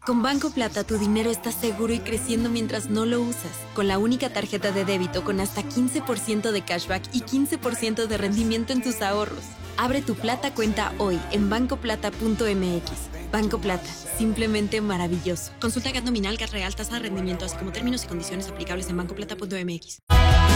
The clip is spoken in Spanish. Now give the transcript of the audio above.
Con Banco Plata, tu dinero está seguro y creciendo mientras no lo usas. Con la única tarjeta de débito con hasta 15% de cashback y 15% de rendimiento en tus ahorros. Abre tu Plata cuenta hoy en bancoplata.mx. Banco Plata, simplemente maravilloso. Consulta CAT nominal, CAT real, tasa de rendimiento, así como términos y condiciones aplicables en bancoplata.mx.